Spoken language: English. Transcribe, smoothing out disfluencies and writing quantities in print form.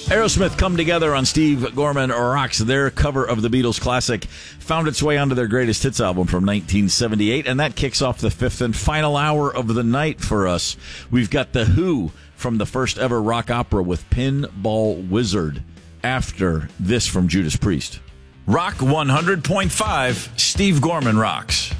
Aerosmith come together on Steve Gorman Rocks. Their cover of the Beatles classic found its way onto their greatest hits album from 1978, and that kicks off the fifth and final hour of the night for us. We've got The Who from the first ever rock opera with Pinball Wizard after this from Judas Priest. Rock 100.5, Steve Gorman Rocks.